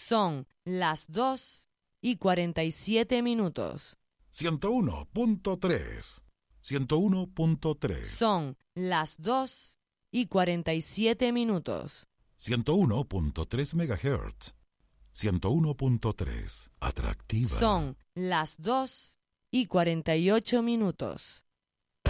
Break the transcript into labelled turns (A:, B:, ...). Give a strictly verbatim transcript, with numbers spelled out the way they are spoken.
A: Son las dos y cuarenta y siete minutos.
B: ciento uno punto tres. ciento uno punto tres.
A: Son las dos y cuarenta y siete minutos.
B: ciento uno punto tres megahertz. ciento uno punto tres. Atractiva.
A: Son las dos y cuarenta y ocho minutos.